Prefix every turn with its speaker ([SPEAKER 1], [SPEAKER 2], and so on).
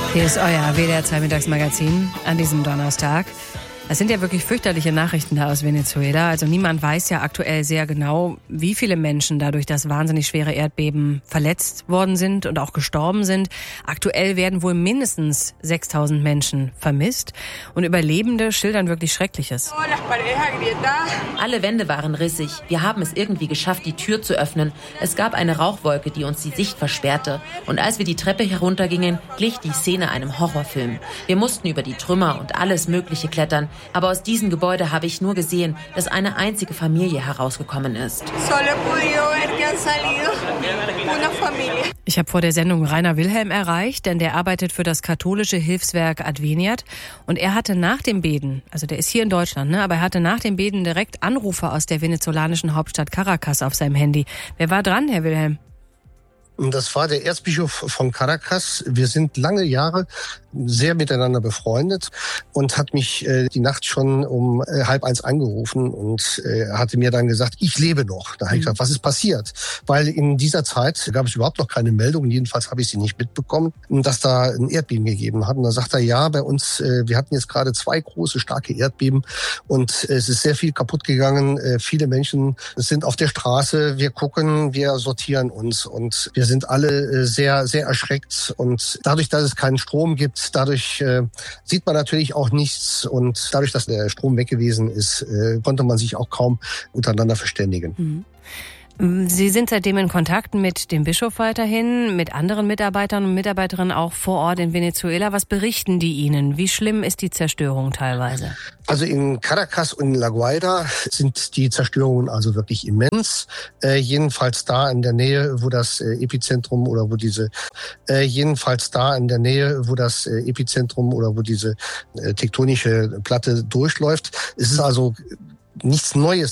[SPEAKER 1] Hier ist euer WDR 2 Mittagsmagazin an diesem Donnerstag. Es sind ja wirklich fürchterliche Nachrichten da aus Venezuela. Also niemand weiß ja aktuell sehr genau, wie viele Menschen da durch das wahnsinnig schwere Erdbeben verletzt worden sind und auch gestorben sind. Aktuell werden wohl mindestens 6.000 Menschen vermisst. Und Überlebende schildern wirklich Schreckliches.
[SPEAKER 2] Alle Wände waren rissig. Wir haben es irgendwie geschafft, die Tür zu öffnen. Es gab eine Rauchwolke, die uns die Sicht versperrte. Und als wir die Treppe heruntergingen, glich die Szene einem Horrorfilm. Wir mussten über die Trümmer und alles Mögliche klettern. Aber aus diesem Gebäude habe ich nur gesehen, dass eine einzige Familie herausgekommen ist.
[SPEAKER 1] Ich habe vor der Sendung Rainer Wilhelm erreicht, denn der arbeitet für das katholische Hilfswerk Adveniat. Und er hatte nach dem Beben, also der ist hier in Deutschland, aber er hatte nach dem Beben direkt Anrufe aus der venezolanischen Hauptstadt Caracas auf seinem Handy. Wer war dran, Herr Wilhelm?
[SPEAKER 3] Das war der Erzbischof von Caracas. Wir sind lange Jahre sehr miteinander befreundet und hat mich die Nacht schon um 12:30 angerufen und hatte mir dann gesagt, ich lebe noch. Da habe ich gesagt, was ist passiert? Weil in dieser Zeit gab es überhaupt noch keine Meldung, jedenfalls habe ich sie nicht mitbekommen, dass da ein Erdbeben gegeben hat. Und da sagt er, ja, bei uns, wir hatten jetzt gerade 2 große, starke Erdbeben und es ist sehr viel kaputt gegangen. Viele Menschen sind auf der Straße, wir gucken, wir sortieren uns und wir sind alle sehr, sehr erschreckt. Und dadurch, dass es keinen Strom gibt, dadurch sieht man natürlich auch nichts. Und dadurch, dass der Strom weg gewesen ist, konnte man sich auch kaum untereinander verständigen.
[SPEAKER 1] Sie sind seitdem in Kontakt mit dem Bischof weiterhin, mit anderen Mitarbeitern und Mitarbeiterinnen auch vor Ort in Venezuela. Was berichten die Ihnen? Wie schlimm ist die Zerstörung teilweise?
[SPEAKER 3] Also in Caracas und in La Guaira sind die Zerstörungen also wirklich immens. Jedenfalls da in der Nähe, wo das Epizentrum oder wo diese tektonische Platte durchläuft. Es ist also nichts Neues